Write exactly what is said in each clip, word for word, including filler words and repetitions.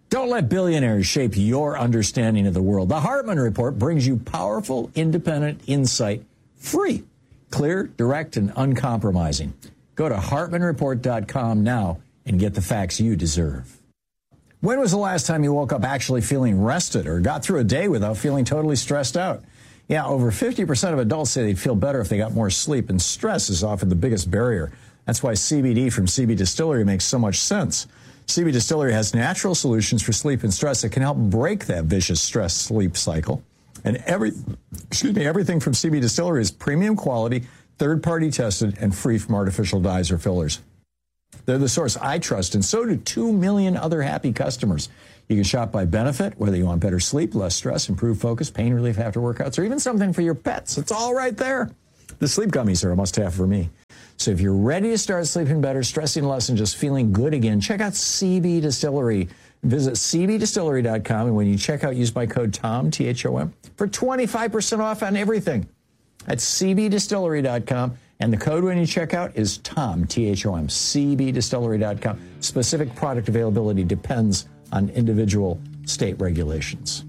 Don't let billionaires shape your understanding of the world. The Hartman Report brings you powerful, independent insight, free, clear, direct, and uncompromising. Go to hartman report dot com now and get the facts you deserve. When was the last time you woke up actually feeling rested or got through a day without feeling totally stressed out? Yeah, over fifty percent of adults say they'd feel better if they got more sleep, and stress is often the biggest barrier. That's why C B D from C B Distillery makes so much sense. C B Distillery has natural solutions for sleep and stress that can help break that vicious stress-sleep cycle. And every, excuse me, everything from C B Distillery is premium quality, third-party tested, and free from artificial dyes or fillers. They're the source I trust, and so do two million other happy customers. You can shop by benefit, whether you want better sleep, less stress, improved focus, pain relief after workouts, or even something for your pets. It's all right there. The sleep gummies are a must-have for me. So if you're ready to start sleeping better, stressing less, and just feeling good again, check out C B Distillery. Visit c b distillery dot com, and when you check out, use my code TOM, T H O M, for twenty-five percent off on everything. At c b distillery dot com, and the code when you check out is TOM, T H O M, c b distillery dot com. Specific product availability depends on individual state regulations.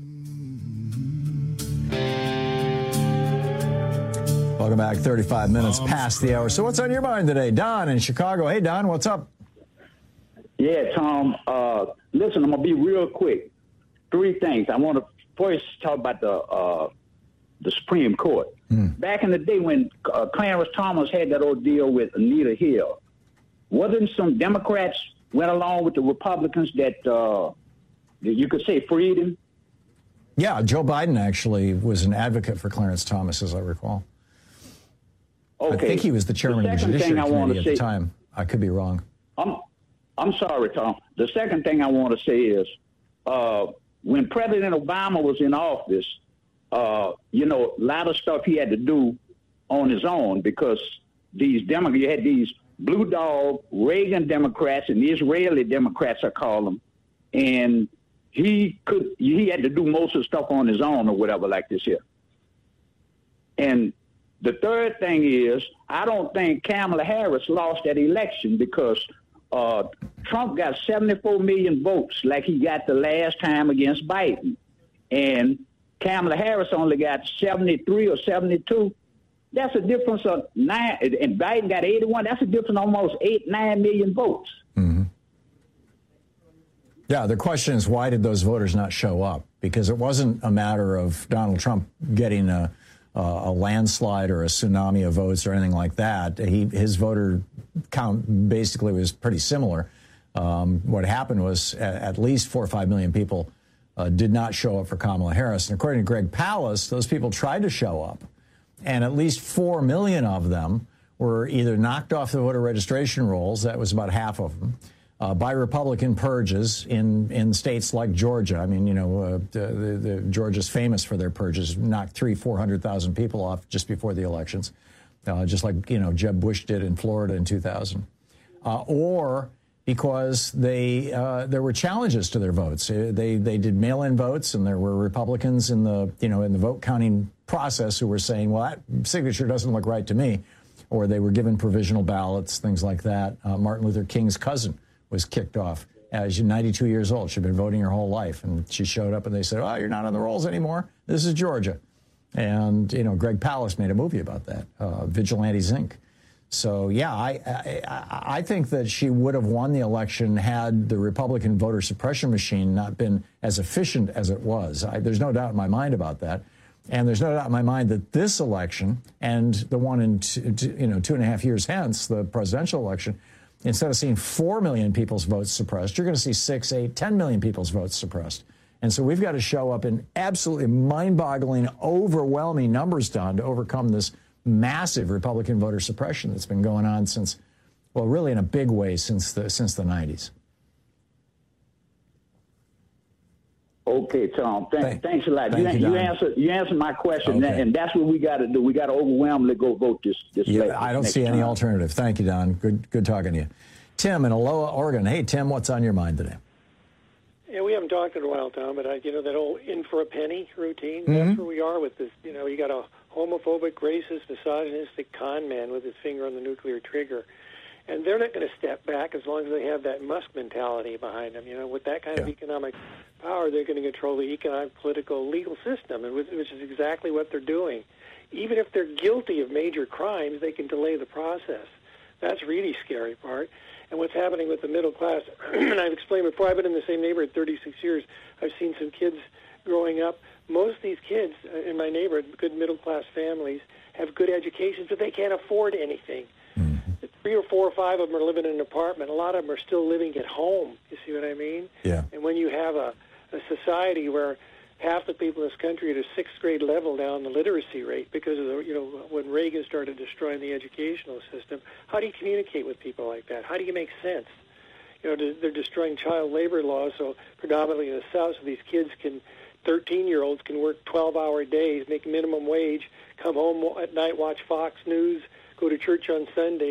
Welcome back, thirty-five minutes past the hour. So what's on your mind today? Don in Chicago. Hey, Don, what's up? Yeah, Tom. Uh, listen, I'm going to be real quick. Three things. I want to first talk about the uh, the Supreme Court. Mm. Back in the day when uh, Clarence Thomas had that old deal with Anita Hill, wasn't some Democrats went along with the Republicans that, uh, that you could say freed him? Yeah, Joe Biden actually was an advocate for Clarence Thomas, as I recall. Okay. I think he was the chairman the of the Judiciary Committee at say, the time. I could be wrong. I'm, I'm sorry, Tom. The second thing I want to say is uh, when President Obama was in office, uh, you know, a lot of stuff he had to do on his own because these Democrats, you had these blue dog Reagan Democrats and the Israeli Democrats, I call them, and he could he had to do most of the stuff on his own or whatever like this here. And the third thing is, I don't think Kamala Harris lost that election because uh, Trump got seventy-four million votes like he got the last time against Biden. And Kamala Harris only got seventy-three or seventy-two. That's a difference of nine, and Biden got eighty-one. That's a difference of almost eight, nine million votes. Mm-hmm. Yeah, the question is, why did those voters not show up? Because it wasn't a matter of Donald Trump getting a Uh, a landslide or a tsunami of votes or anything like that. He, his voter count basically was pretty similar. Um, what happened was at, at least four or five million people uh, did not show up for Kamala Harris. And according to Greg Palast, those people tried to show up, and at least four million of them were either knocked off the voter registration rolls, that was about half of them, Uh, by Republican purges in, in states like Georgia. I mean, you know, uh, the, the, Georgia's famous for their purges, knocked three, four hundred thousand people off just before the elections, uh, just like, you know, Jeb Bush did in Florida in two thousand. Uh, or because they uh, there were challenges to their votes. They they did mail-in votes, and there were Republicans in the you know in the vote counting process who were saying, well, that signature doesn't look right to me, or they were given provisional ballots, things like that. Uh, Martin Luther King's cousin was kicked off. Uh, she's ninety-two years old. She'd been voting her whole life. And she showed up and they said, oh, you're not on the rolls anymore. This is Georgia. And, you know, Greg Palast made a movie about that, uh, Vigilantes, Incorporated. So, yeah, I, I, I think that she would have won the election had the Republican voter suppression machine not been as efficient as it was. I, there's no doubt in my mind about that. And there's no doubt in my mind that this election and the one in, two, you know, two and a half years hence, the presidential election, instead of seeing four million people's votes suppressed, you're going to see six, eight, ten million people's votes suppressed. And so we've got to show up in absolutely mind-boggling, overwhelming numbers, Don, to overcome this massive Republican voter suppression that's been going on since, well, really in a big way since the since the nineties. Okay, Tom. Th- Thank, thanks a lot. Thank You, you, you answered you answered my question, okay. and that's what we got to do. We got to overwhelmingly go vote this. this yeah, late, I don't next see any time. alternative. Thank you, Don. Good, good talking to you. Tim in Aloha, Oregon. Hey, Tim, what's on your mind today? Yeah, we haven't talked in a while, Tom, but I, you know that old in for a penny routine. Mm-hmm. That's where we are with this. You know, you got a homophobic, racist, misogynistic con man with his finger on the nuclear trigger. And they're not going to step back as long as they have that Musk mentality behind them. You know, with that kind yeah. of economic power, they're going to control the economic, political, legal system, and which is exactly what they're doing. Even if they're guilty of major crimes, they can delay the process. That's really scary part. And what's happening with the middle class, and I've explained before, I've been in the same neighborhood thirty-six years. I've seen some kids growing up. Most of these kids in my neighborhood, good middle-class families, have good educations, but they can't afford anything. Mm-hmm. Three or four or five of them are living in an apartment. A lot of them are still living at home. You see what I mean? Yeah. And when you have a, a society where half the people in this country at a sixth grade level now in the literacy rate because of the, you know, when Reagan started destroying the educational system, how do you communicate with people like that? How do you make sense? You know, they're destroying child labor laws, so predominantly in the South, so these kids can, thirteen-year-olds can work twelve-hour days, make minimum wage, come home at night, watch Fox News, go to church on Sunday,